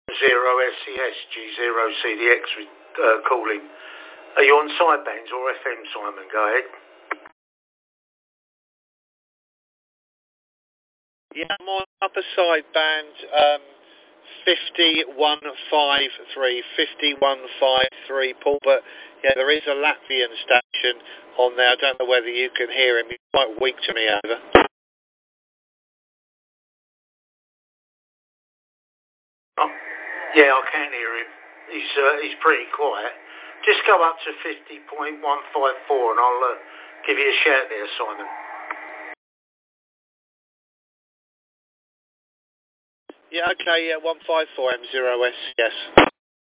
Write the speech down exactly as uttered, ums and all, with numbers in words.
zero S C S G zero C D X uh, calling. Are you on sidebands or F M, Simon? Go ahead. Yeah, I'm on upper sideband, um, fifty-one fifty-three, fifty-one fifty-three, Paul, but yeah, there is a Latvian station on there. I don't know whether you can hear him. He's quite weak to me, over. Oh, yeah, I can hear him. He's uh, he's pretty quiet. Just go up to fifty point one five four and I'll uh, give you a shout there, Simon. Yeah, okay, yeah, one five four M zero S, yes.